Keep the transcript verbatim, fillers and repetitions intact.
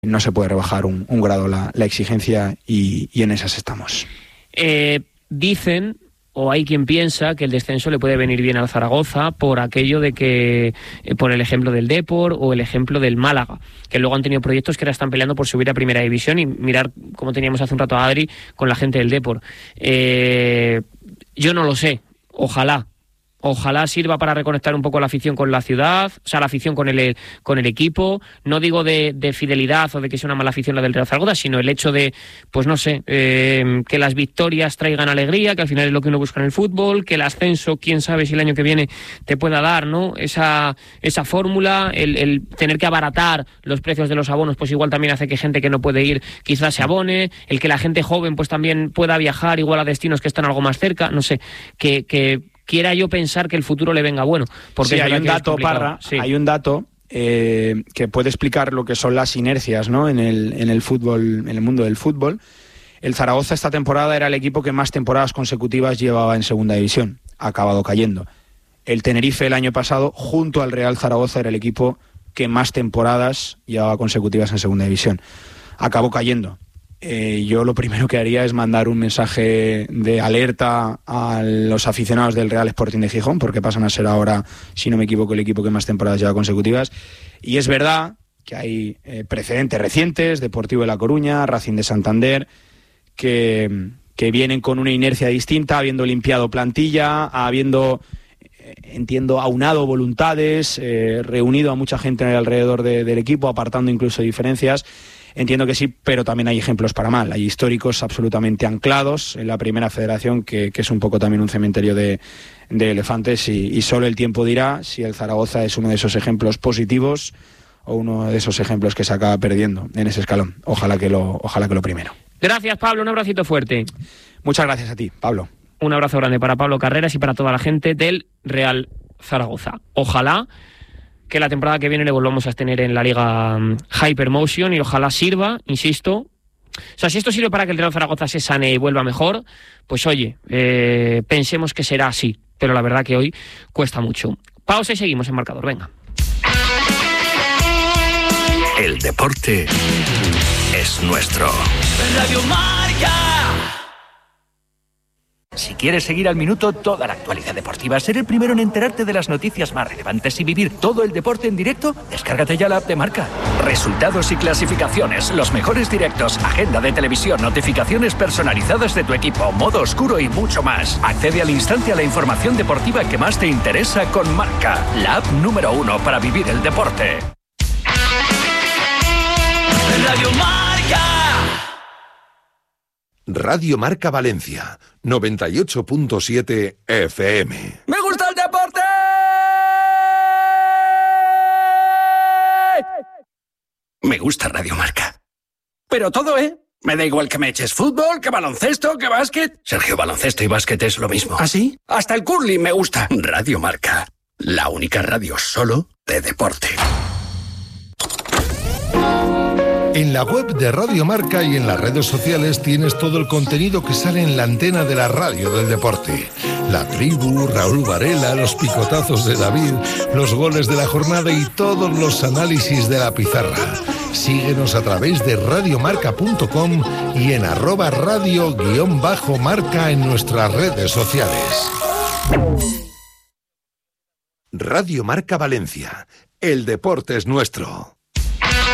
no se puede rebajar un, un grado la, la exigencia y, y en esas estamos. Eh, dicen, o hay quien piensa, que el descenso le puede venir bien al Zaragoza por aquello de que, eh, por el ejemplo del Depor o el ejemplo del Málaga, que luego han tenido proyectos que ahora están peleando por subir a Primera División, y mirar cómo teníamos hace un rato a Adri con la gente del Depor. Eh, yo no lo sé, ojalá. Ojalá sirva para reconectar un poco la afición con la ciudad, o sea, la afición con el, con el equipo. No digo de, de fidelidad o de que sea una mala afición la del Real Zaragoza, sino el hecho de, pues no sé, eh, que las victorias traigan alegría, que al final es lo que uno busca en el fútbol, que el ascenso, quién sabe si el año que viene te pueda dar, ¿no? Esa, esa fórmula, el, el tener que abaratar los precios de los abonos, pues igual también hace que gente que no puede ir quizás se abone, el que la gente joven pues también pueda viajar igual a destinos que están algo más cerca, no sé, que... que quiera yo pensar que el futuro le venga bueno. Porque sí, hay un dato, Parra, sí. hay un dato eh, que puede explicar lo que son las inercias, ¿no? en el, en el fútbol, en el mundo del fútbol. El Zaragoza esta temporada era el equipo que más temporadas consecutivas llevaba en segunda división. Ha acabado cayendo. El Tenerife el año pasado, junto al Real Zaragoza, era el equipo que más temporadas llevaba consecutivas en segunda división. Acabó cayendo. Eh, yo lo primero que haría es mandar un mensaje de alerta a los aficionados del Real Sporting de Gijón, porque pasan a ser ahora, si no me equivoco, el equipo que más temporadas lleva consecutivas. Y es verdad que hay eh, precedentes recientes, Deportivo de La Coruña, Racing de Santander, que, que vienen con una inercia distinta, habiendo limpiado plantilla, habiendo, eh, entiendo, aunado voluntades, eh, reunido a mucha gente alrededor de, del equipo, apartando incluso diferencias. Entiendo que sí, pero también hay ejemplos para mal. Hay históricos absolutamente anclados en la primera federación, que, que es un poco también un cementerio de, de elefantes, y, y solo el tiempo dirá si el Zaragoza es uno de esos ejemplos positivos o uno de esos ejemplos que se acaba perdiendo en ese escalón. Ojalá que lo, ojalá que lo primero. Gracias, Pablo. Un abracito fuerte. Muchas gracias a ti, Pablo. Un abrazo grande para Pablo Carreras y para toda la gente del Real Zaragoza. Ojalá que la temporada que viene le volvamos a tener en la Liga Hypermotion, y ojalá sirva, insisto. O sea, si esto sirve para que el Real Zaragoza se sane y vuelva mejor, pues oye, eh, pensemos que será así. Pero la verdad que hoy cuesta mucho. Pausa y seguimos en marcador, venga. El deporte es nuestro. Radio Marca. Si quieres seguir al minuto toda la actualidad deportiva, ser el primero en enterarte de las noticias más relevantes y vivir todo el deporte en directo, descárgate ya la app de Marca. Resultados y clasificaciones, los mejores directos, agenda de televisión, notificaciones personalizadas de tu equipo, modo oscuro y mucho más. Accede al instante a la información deportiva que más te interesa con Marca, la app número uno para vivir el deporte. Radio Marca. Radio Marca Valencia, noventa y ocho punto siete F M. ¡Me gusta el deporte! Me gusta Radio Marca. Pero todo, ¿eh? Me da igual que me eches fútbol, que baloncesto, que básquet. Sergio, baloncesto y básquet es lo mismo. ¿Ah, sí? Hasta el curling me gusta. Radio Marca, la única radio solo de deporte. En la web de Radio Marca y en las redes sociales tienes todo el contenido que sale en la antena de la radio del deporte. La tribu, Raúl Varela, los picotazos de David, los goles de la jornada y todos los análisis de la pizarra. Síguenos a través de radiomarca punto com y en arroba radio guión bajo marca en nuestras redes sociales. Radio Marca Valencia. El deporte es nuestro.